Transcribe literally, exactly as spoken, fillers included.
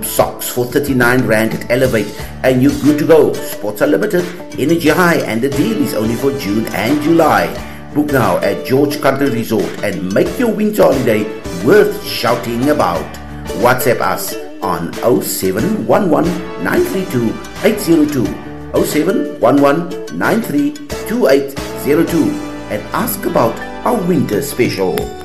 socks for thirty-nine rand at Elevate, and you're good to go. Sports Unlimited, energy high, and the deal is only for June and July. Book now at George Country Resort and make your winter holiday worth shouting about. WhatsApp us on oh seven one one, nine three two, eight oh two, oh seven one one, nine three two, eight oh two, and ask about our winter special.